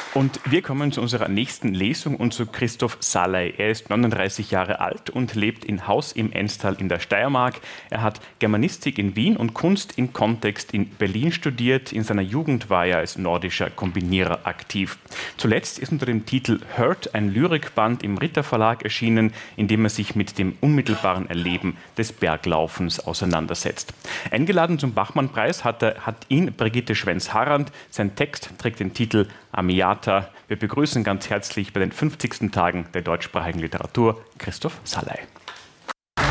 Und wir kommen zu unserer nächsten Lesung und zu Christoph Saley. Er ist 39 Jahre alt und lebt in Haus im Enstal in der Steiermark. Er hat Germanistik in Wien und Kunst im Kontext in Berlin studiert. In seiner Jugend war er als nordischer Kombinierer aktiv. Zuletzt ist unter dem Titel Hurt ein Lyrikband im Ritter Verlag erschienen, in dem er sich mit dem unmittelbaren Erleben des Berglaufens auseinandersetzt. Eingeladen zum Bachmann-Preis hat ihn Brigitte Schwenz-Harrand. Sein Text trägt den Titel Amiata. Wir begrüßen ganz herzlich bei den 50. Tagen der deutschsprachigen Literatur Christoph Saley.